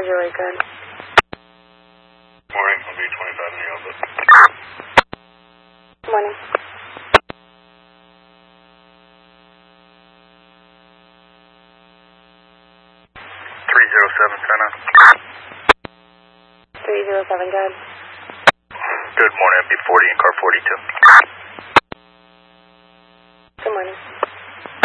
408, good. Morning, I'll be 25 in the office. Morning. 307, Senna. 307, good. Good morning, I'll be 40 in car 42. Good morning.